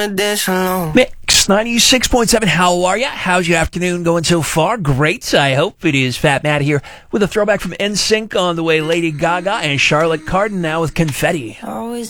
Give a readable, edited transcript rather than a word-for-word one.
wanna dance alone. Mix 96.7. How are ya? How's your afternoon going so far? Great. I hope it is. Fat Matt here with a throwback from NSYNC on the way. Lady Gaga and Charlotte Cardin now with Confetti. Always